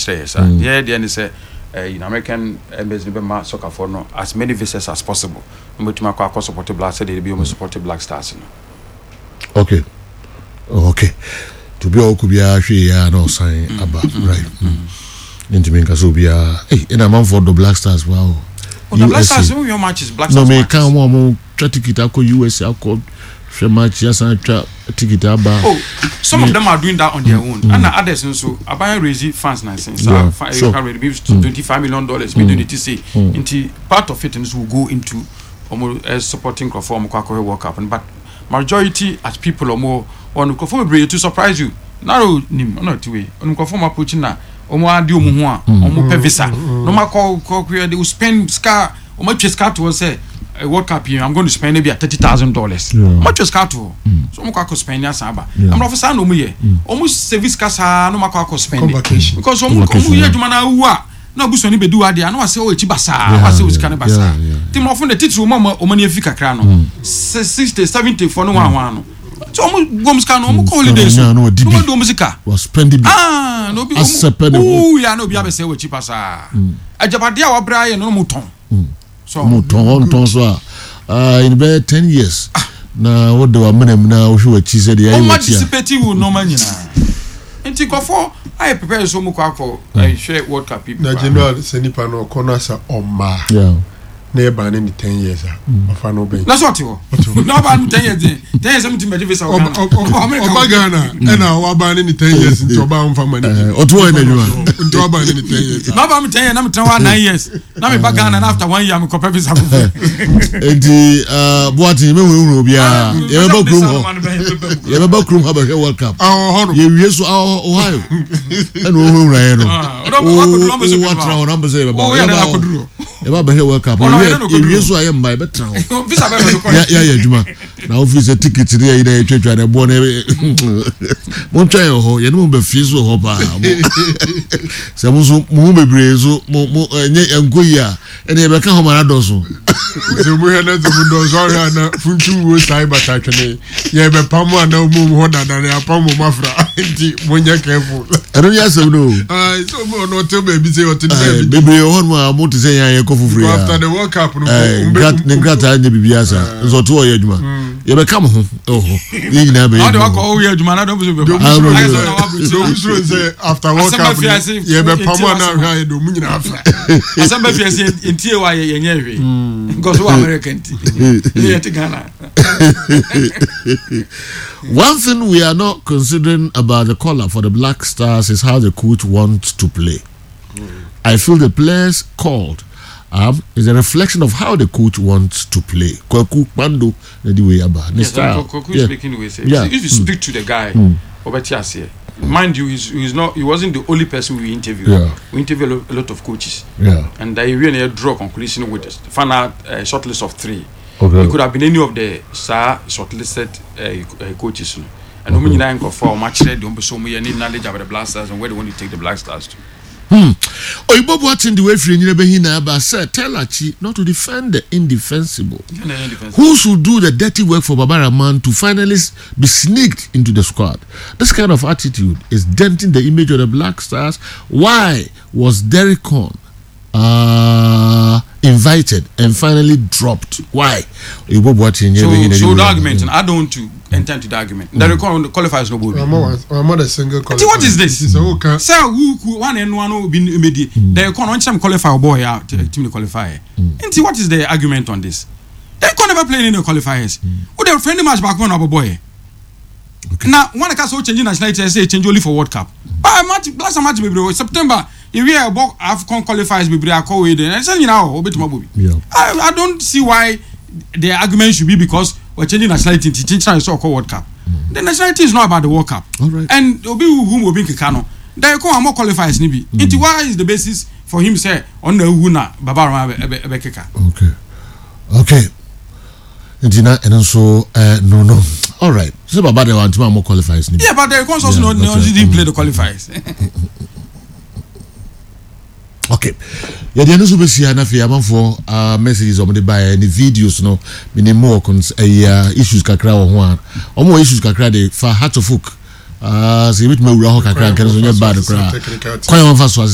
stress. Yeah, the end say in American embassy soccer for no as many visitors as possible. But to my support Black said they be almost support Black Stars. Okay. To be all could be actually no sign about right. Into me Kasubia. Hey, in a month for the Black Stars. Wow. The Black Stars, your matches Black Stars. No, me can't want try ticket. I call USA. I call match. Yes, I try ticket. Oh, some of them are doing that on their own, and others also. I buy raise funds now since you can reduce to $25 million. We don't need to say. Into part of it will go into supporting Crawford Kwakwe World Cup, but majority as people or more on Crawford to surprise you. Now, not way on Crawford approaching now. Omo adi omo ho a omo pe visa no ma call they will spend scar omo twe scar to say a World Cup here I'm going to spend maybe $30,000 much scar to so omo kwa spend ya ba I'm not for say no mo ye omo service kasa no ma kwa spend because omo ye djuma na wu a na obuso ni bedu ade na wase o echi basa wase o sika ne basa tim no for the title omo na efika kra no 60 70 for no one no so goms can no holidays no do music was spending no be oh ya no be abese we cheaper sa ajabade a wabra ye no muton so muton so in be 10 years na what do amenem na wo hwe chi said ya you participate wo no man nyina enti kofo I prepare so muko akọ share World Cup people na general senipa no kono sa oma na ba ni 10 years afa no be na so atiwo na ba ni 10 years 10 years am timbe visa o Oba Ghana na wa ba ni 10 years nto ba mfa mani otuwa na juma nto ba ni 10 years na ba mi 10 years na mi 9 years na mi ba Ghana na after 1 year mi copy visa enti boati me we obia ye be ba krum ha ba World Cup ye wie so ohio and wo wura ye no o tra o number say ba e ba be World Cup ye so aye mba be tra visa be no ya juma na office ticket re ya twetwa na bo na mo twa ho ye no be fizo ho ba se mo so mo bebre so mo enye enkoyi a ene ye be ka ho mara do so se mo he na zo do so ya na funtu wo sai bata twene ye be pamo ana mo ho dada ya pamo mafra nti mo nya careful ero ya se no so mo no tell me bi say o tin bebre ho mo mo te say ya ye ko fufure ya after the World Cup no ne grata anya bibia sa so to o ye adwuma ye be kam ho ye nyina be how do I call ye adwuma na do be so say after World Cup ye be pamo na hwa ye do mu nyina afra asamba fiase entie wa ye nye hwe because we American ye te Ghana. One thing we are not considering about the color for the Black Stars is how the coach wants to play. I feel the players called is a reflection of how the coach wants to play. Kwaku Pando the way about. Kwaku speaking the way say. If you speak to the guy, Obetiase, mind you, he wasn't the only person we interviewed. We interviewed a lot of coaches. And they really draw conclusion with us. Found out a shortlist of 3. It could have been any of the shortlisted coaches. And we need to for match ready. Don't be so many knowledge about the Black Stars and where they want to take the Black Stars to. Oyibo watching the way free Nyebehina but said tell Achi not to defend the indefensible. Who should do the dirty work for Baba Rahman to finally be sneaked into the squad? This kind of attitude is denting the image of the Black Stars. Why was Derek Corn invited and finally dropped? Why? So the argument, and I don't want to enter into the argument. The qualifiers no good. I'm not a single qualifier. What is this? Sir, who one and one will be immediate. The qualifier boy out team qualifier. And see what is the argument on this? They can never play in the qualifiers. Would they friendly match back one of a boy? Now one can so change nationality say change only for World Cup. But last match baby September. If we are AFCON qualifiers, we are co-ed. I don't see why the argument should be because we're changing nationality to change the World Cup. The nationality is not about the World Cup. Right. And Obi whom will be Kikano. They call more qualifiers. Into why is the basis for him say on the Wuna Baba Bekeka? Okay. And also no. All right. So Baba they want more qualifiers. Yeah, but the also didn't play the qualifiers. Okay. Yeah, the news be na fi amanfo messages on the by any videos no many more issues kakra ho an. Omo issues kakra de fa heart of folk. So bit me wura ho kakra kan so nya bad kra. Kwa yon fa so